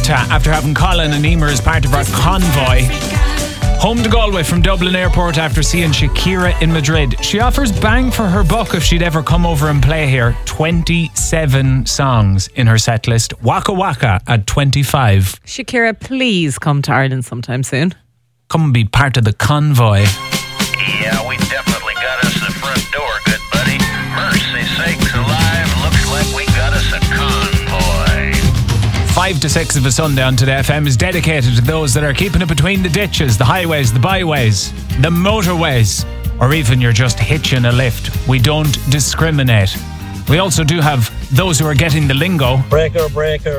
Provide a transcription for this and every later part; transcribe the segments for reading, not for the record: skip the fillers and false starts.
Malta after having Colin and Emer as part of our convoy. Home to Galway from Dublin Airport after seeing Shakira in Madrid. She offers bang for her buck if she'd ever come over and play here. 27 songs in her set list. Waka Waka at 25. Shakira, please come to Ireland sometime soon. Come and be part of the convoy. Yeah, we definitely got us the front door, good buddy. Mercy sakes alive, looks like we got us a convoy. 5 to 6 of a Sunday on Today FM is dedicated to those that are keeping it between the ditches, the highways, the byways, the motorways, or even you're just hitching a lift. We don't discriminate. We also do have those who are getting the lingo. Breaker,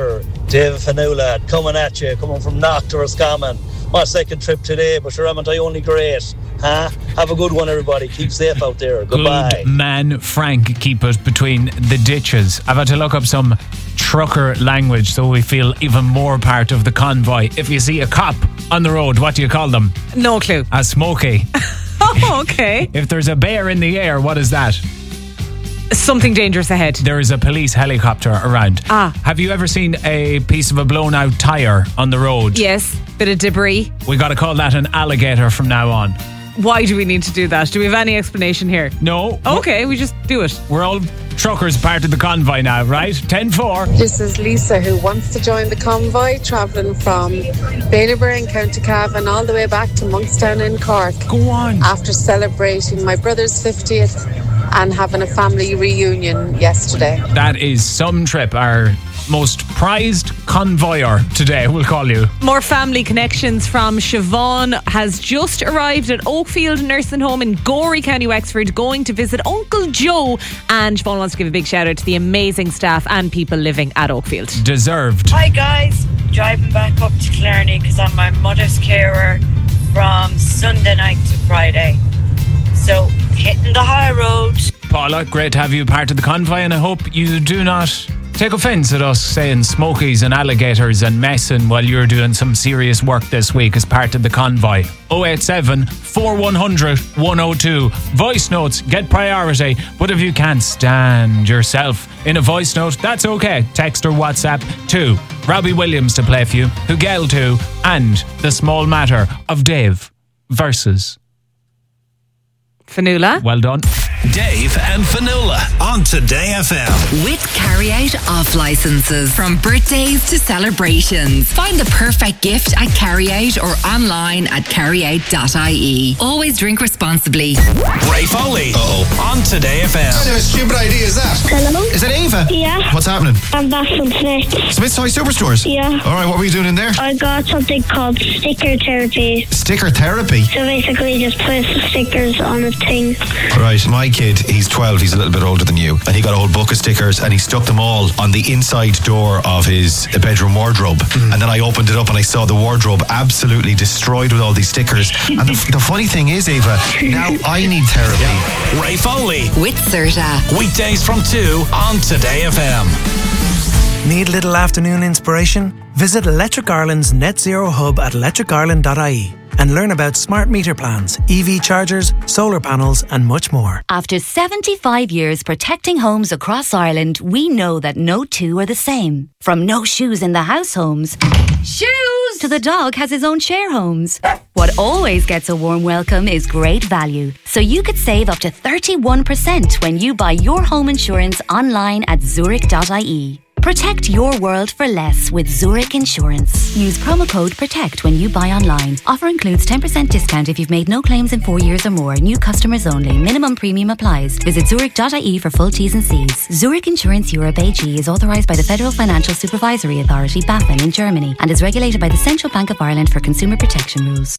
Dave Fanula coming at you, coming from Knock to Roscommon. My second trip today, but sure, haven't I only great? Huh? Have a good one, everybody. Keep safe out there. Goodbye. Good man, Frank, keep it between the ditches. I've had to look up some trucker language so we feel even more part of the convoy. If you see a cop on the road, what do you call them? No clue. A smoky. Oh, okay. If there's a bear in the air, what is that? Something dangerous ahead. There is a police helicopter around. Have you ever seen a piece of a blown out tyre on the road? Yes, bit of debris. We got to call that an alligator from now on. Why do we need to do that? Do we have any explanation here? No. Okay, we just do it. We're all truckers part of the convoy now, right? 10-4. This is Lisa, who wants to join the convoy, travelling from Bailieborough in County Cavan all the way back to Monkstown in Cork. Go on. After celebrating my brother's 50th and having a family reunion yesterday. That is some trip. Our most prized convoyer today, we'll call you. More family connections from Siobhan has just arrived at Oakfield Nursing Home in Gorey, County Wexford, going to visit Uncle Joe. And Siobhan wants to give a big shout out to the amazing staff and people living at Oakfield. Deserved. Hi guys, driving back up to Clarny because I'm my mother's carer from Sunday night to Friday. So, hitting the high road. Paula, great to have you part of the convoy, and I hope you do not take offence at us saying smokies and alligators and messing while you're doing some serious work this week as part of the convoy. 087 4100 102. Voice notes get priority, but if you can't stand yourself in a voice note, that's okay. Text or WhatsApp to Robbie Williams to play for you, Hugel 2, and The Small Matter of Dave versus Fanula. Well done. Dave and Fanula on Today FM. With Carry-Out off licenses. From birthdays to celebrations. Find the perfect gift at Carry-Out or online at carryout.ie. Always drink responsibly. Ray Foley on Today FM. What kind of a stupid idea is that? Hello? Is it Ava? Yeah. What's happening? I'm back from Smith's. Smith's Toy Superstores? Yeah. Alright, what were you doing in there? I got something called sticker therapy. Sticker therapy? So basically just put stickers on a thing. Right, my kid, he's 12, he's a little bit older than you, and he got a whole book of stickers and he stuck them all on the inside door of his bedroom wardrobe. And then I opened it up and I saw the wardrobe absolutely destroyed with all these stickers. And the funny thing is, Ava, now I need therapy. Ray Foley with Serta. Weekdays from 2 on Today FM. Need a little afternoon inspiration? Visit Electric Ireland's Net Zero Hub at electricireland.ie and learn about smart meter plans, EV chargers, solar panels and much more. After 75 years protecting homes across Ireland, we know that no two are the same. From no shoes in the house homes, shoes, to the dog has his own share homes. What always gets a warm welcome is great value. So you could save up to 31% when you buy your home insurance online at zurich.ie. Protect your world for less with Zurich Insurance. Use promo code PROTECT when you buy online. Offer includes 10% discount if you've made no claims in 4 years or more. New customers only. Minimum premium applies. Visit zurich.ie for full T's and C's. Zurich Insurance Europe AG is authorised by the Federal Financial Supervisory Authority, BaFin, in Germany and is regulated by the Central Bank of Ireland for consumer protection rules.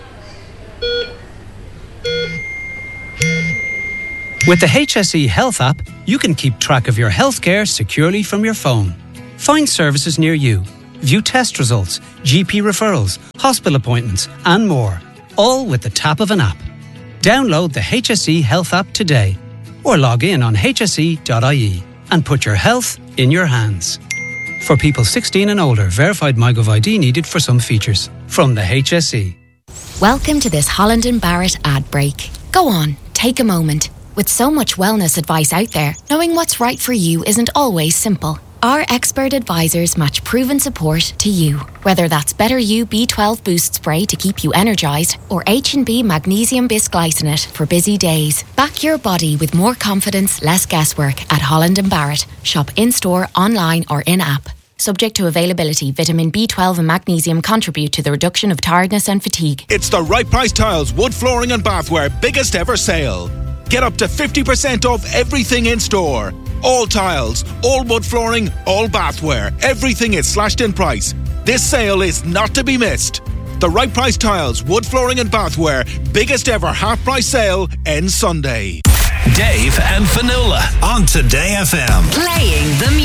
With the HSE Health app, you can keep track of your healthcare securely from your phone. Find services near you, view test results, GP referrals, hospital appointments, and more, all with the tap of an app. Download the HSE Health app today or log in on hse.ie and put your health in your hands. For people 16 and older, verified MyGov ID needed for some features. From the HSE. Welcome to this Holland & Barrett ad break. Go on, take a moment. With so much wellness advice out there, knowing what's right for you isn't always simple. Our expert advisors match proven support to you. Whether that's Better You B12 Boost Spray to keep you energised or H&B Magnesium Bisglycinate for busy days. Back your body with more confidence, less guesswork at Holland & Barrett. Shop in-store, online or in-app. Subject to availability, vitamin B12 and magnesium contribute to the reduction of tiredness and fatigue. It's the Right Price Tiles Wood Flooring and Bathware biggest ever sale. Get up to 50% off everything in store. All tiles, all wood flooring, all bathware. Everything is slashed in price. This sale is not to be missed. The Right Price Tiles, Wood Flooring and Bathware biggest ever half price sale ends Sunday. Dave and Fionnuala on Today FM. Playing the